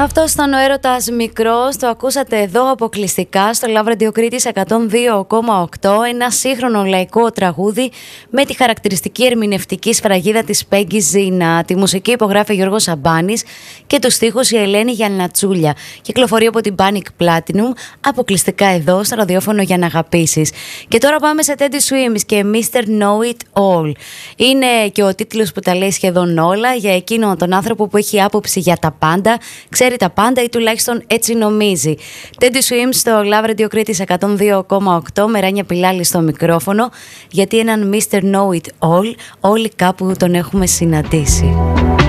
Αυτό ήταν ο έρωτας μικρός, το ακούσατε εδώ αποκλειστικά στο Love Radio Κρήτης 102,8, ένα σύγχρονο λαϊκό τραγούδι με τη χαρακτηριστική ερμηνευτική σφραγίδα της Peggy Zina. Τη μουσική υπογράφει Γιώργος Σαμπάνης και τους στίχους η Ελένη Γιαννατσούλια. Κυκλοφορεί από την Panic Platinum, αποκλειστικά εδώ στο ραδιόφωνο για να αγαπήσεις. Και τώρα πάμε σε Teddy Swims και Mr. Know It All. Είναι και ο τίτλος που τα λέει σχεδόν όλα για εκείνον τον άνθρωπο που έχει άποψη για τα πάντα, ξέρει τα πάντα ή τουλάχιστον έτσι νομίζει. Teddy Swims στο Love Radio Κρήτης 102,8 με Ράνια Πιλάλη στο μικρόφωνο, γιατί έναν Mr. Know It All όλοι κάπου τον έχουμε συναντήσει.